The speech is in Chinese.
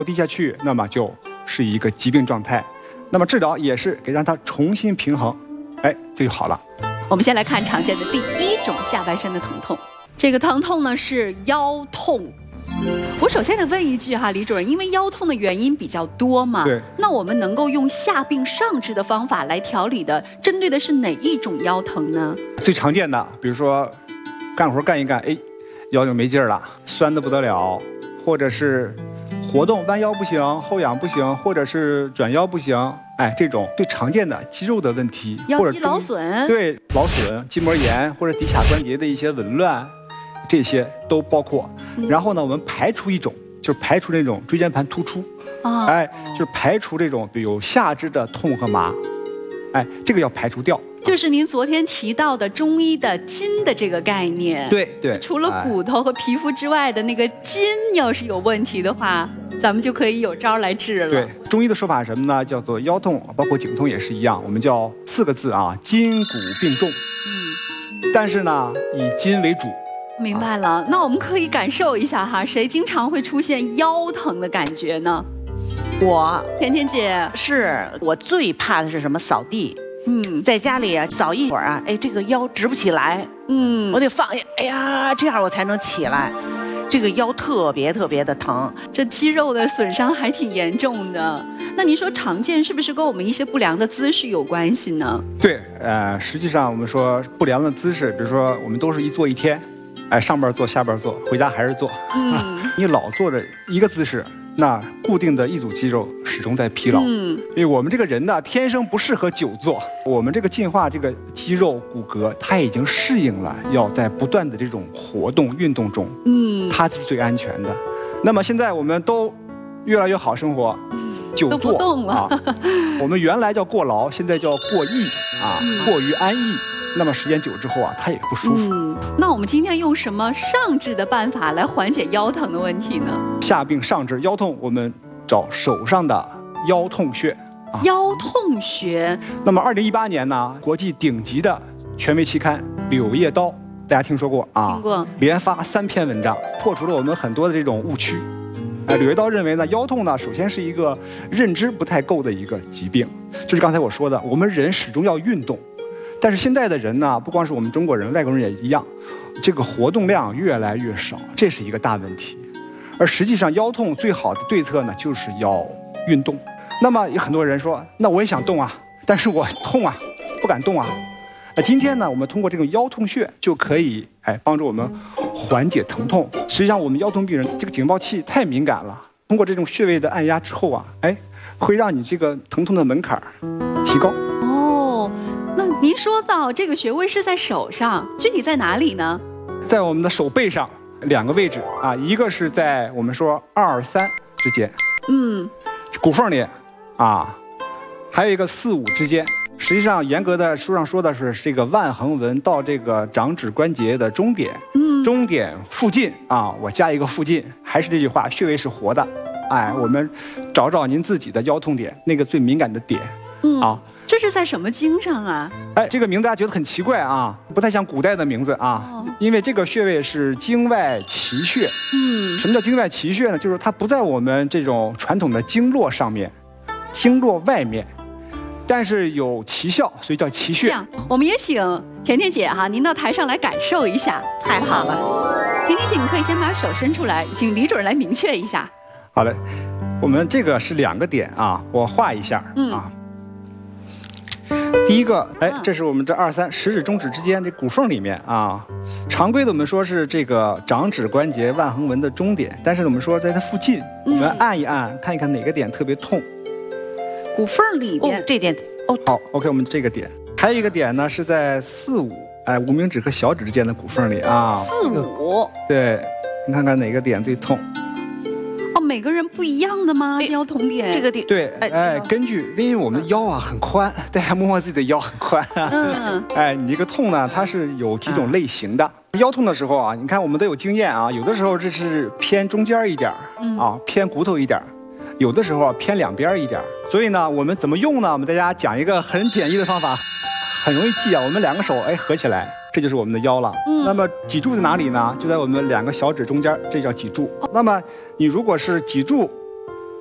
低下去，那么就是一个疾病状态。那么治疗也是给让它重新平衡，哎，这就好了。 我们先来看常见的第1种下半身的疼痛，这个疼痛呢是腰痛。我首先得问一句哈，李主任，因为腰痛的原因比较多嘛， 对， 那我们能够用下病上治的方法来调理的，针对的是哪一种腰疼呢？ 最常见的，比如说干活干一干，哎，腰就没劲儿了，酸得不得了，或者是活动弯腰不行，后仰不行，或者是转腰不行，哎，这种最常见的肌肉的问题， 腰肌劳损， 对，劳损、筋膜炎或者骶髂关节的一些紊乱，这些都包括。然后呢，我们排除一种，就是排除那种椎间盘突出，哎，就是排除这种有下肢的痛和麻，哎，这个要排除掉。 就是您昨天提到的中医的筋的这个概念。 对对， 除了骨头和皮肤之外的那个筋，要是有问题的话，咱们就可以有招来治了。 对，中医的说法是什么呢？叫做腰痛，包括颈痛也是一样，我们叫4个字啊，筋骨并重。但是呢，以筋为主。 明白了，那我们可以感受一下哈，谁经常会出现腰疼的感觉呢？ 我， 甜甜姐， 是我最怕的是什么？扫地。在家里啊，扫一会儿啊，哎，这个腰直不起来，我得放下，哎呀，这样我才能起来。这个腰特别的疼， 这肌肉的损伤还挺严重的。那您说常见是不是跟我们一些不良的姿势有关系呢？ 对，实际上我们说不良的姿势，比如说我们都是一坐一天，哎，上班坐，下班坐，回家还是坐，你老坐着一个姿势，那固定的一组肌肉始终在疲劳。因为我们这个人呢，天生不适合久坐，我们这个进化这个肌肉骨骼，它已经适应了要在不断的这种活动运动中，它是最安全的。那么现在我们都越来越好生活，久坐都不动了啊，我们原来叫过劳，现在叫过逸啊，过于安逸。那么时间久之后啊，它也不舒服。 那我们今天用什么上治的办法来缓解腰疼的问题呢？ 下病上治腰痛，我们找手上的腰痛穴啊。 腰痛穴。 那么2018年呢，国际顶级的权威期刊《柳叶刀》，大家听说过啊？ 听过。 连发3篇文章，破除了我们很多的这种误区。柳叶刀认为呢，腰痛呢，首先是一个认知不太够的一个疾病，就是刚才我说的，我们人始终要运动。但是现在的人呢，不光是我们中国人，外国人也一样，这个活动量越来越少，这是一个大问题。而实际上，腰痛最好的对策呢，就是要运动。那么有很多人说，那我也想动啊，但是我痛啊，不敢动啊。今天呢，我们通过这种腰痛穴就可以帮助我们缓解疼痛。实际上，我们腰痛病人这个警报器太敏感了，通过这种穴位的按压之后啊，会让你这个疼痛的门槛提高。 那您说到这个穴位是在手上，具体在哪里呢？ 在我们的手背上2个位置啊，一个是在我们说2、3之间，骨缝里啊，还有一个4、5之间。实际上，严格的书上说的是这个腕横纹到这个掌指关节的终点，终点附近啊，我加一个附近，还是这句话，穴位是活的，我们找找您自己的腰痛点，那个最敏感的点，啊。 这是在什么经上啊？ 这个名字大家觉得很奇怪啊，不太像古代的名字啊。因为这个穴位是经外奇穴。什么叫经外奇穴呢？就是它不在我们这种传统的经络上面，经络外面，但是有奇效，所以叫奇穴。 这样，我们也请甜甜姐哈，您到台上来感受一下。 太好了， 甜甜姐，你可以先把手伸出来，请李主任来明确一下。 好嘞，我们这个是2个点啊，我画一下啊。第一个，这是我们这2、3食指、中指之间这骨缝里面啊。常规的我们说是这个掌指关节腕横纹的终点，但是我们说在它附近，我们按一按，看一看哪个点特别痛。 骨缝里面， 这点好 ，OK， 我们这个点，还有一个点呢是在4、5，无名指和小指之间的骨缝里啊。 4、5， 对，你看看哪个点最痛。 每个人不一样的吗？腰痛点这个点对，根据，因为我们的腰啊很宽，大家摸摸自己的腰很宽啊。你这个痛呢，它是有几种类型的。腰痛的时候啊，你看我们都有经验啊，有的时候这是偏中间一点啊，偏骨头一点，有的时候偏两边一点。所以呢，我们怎么用呢？我们大家讲一个很简易的方法，很容易记啊。我们2个手合起来，这就是我们的腰了。那么脊柱在哪里呢？就在我们2个小指中间，这叫脊柱。那么你如果是脊柱